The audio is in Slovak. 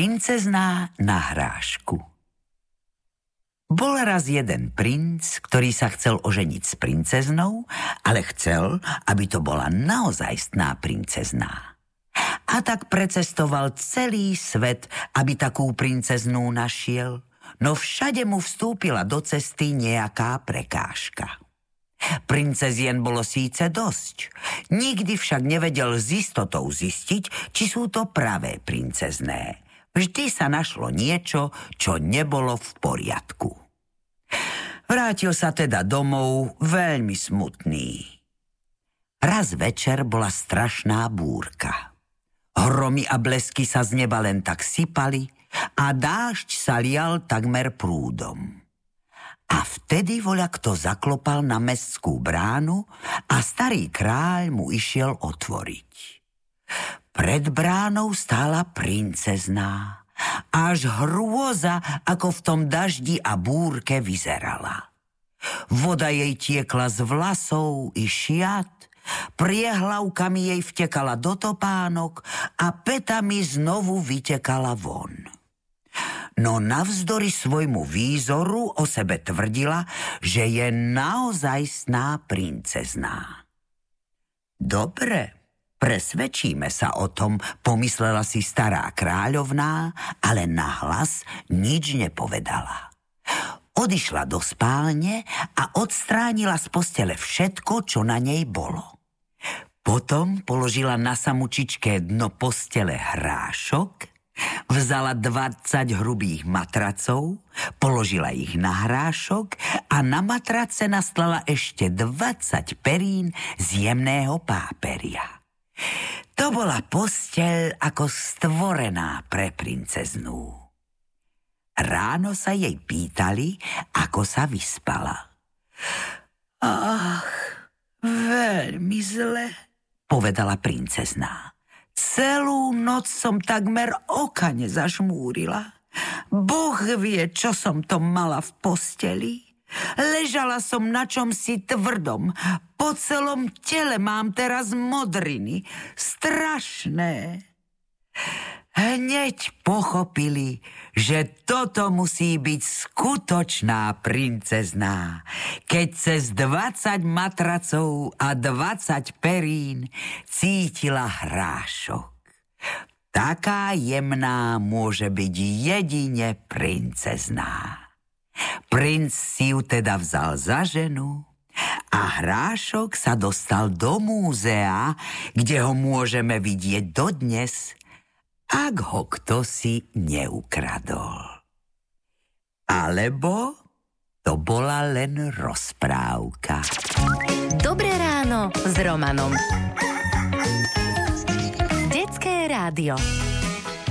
Princezná na hrášku. Bol raz jeden princ, ktorý sa chcel oženiť s princeznou, ale chcel, aby to bola naozajstná princezná. A tak precestoval celý svet, aby takú princeznú našiel, no všade mu vstúpila do cesty nejaká prekážka. Princezien bolo síce dosť, nikdy však nevedel s istotou zistiť, či sú to pravé princezné. Vždy sa našlo niečo, čo nebolo v poriadku. Vrátil sa teda domov veľmi smutný. Raz večer bola strašná búrka. Hromy a blesky sa z neba len tak sypali a dážď sa lial takmer prúdom. A vtedy voľakto zaklopal na mestskú bránu a starý kráľ mu išiel otvoriť. Pred bránou stála princezná. Až hrôza, ako v tom daždi a búrke vyzerala. Voda jej tiekla z vlasov i šiat, priehlavkami jej vtekala do topánok a pätami znovu vytekala von. No navzdory svojmu výzoru o sebe tvrdila, že je naozajstná princezná. Dobre, presvedčíme sa o tom, pomyslela si stará kráľovná, ale nahlas nič nepovedala. Odišla do spálne a odstránila z postele všetko, čo na nej bolo. Potom položila na samučičké dno postele hrášok, vzala 20 hrubých matracov, položila ich na hrášok a na matrace nastlala ešte 20 perín z jemného páperia. To bola posteľ ako stvorená pre princeznú. Ráno sa jej pýtali, ako sa vyspala. Ach, veľmi zle, povedala princezná. Celú noc som takmer oka nezažmúrila. Boh vie, čo som to mala v posteli. Ležala som na čomsi tvrdom. Po celom tele mám teraz modriny. Strašné. Hneď pochopili, že toto musí byť skutočná princezná, keď cez 20 matracov a 20 perín cítila hrášok. Taká jemná môže byť jedine princezná. Princ si ju teda vzal za ženu a hrášok sa dostal do múzea, kde ho môžeme vidieť dodnes, ak ho kto si neukradol. Alebo to bola len rozprávka. Dobré ráno s Romanom. Detské rádio.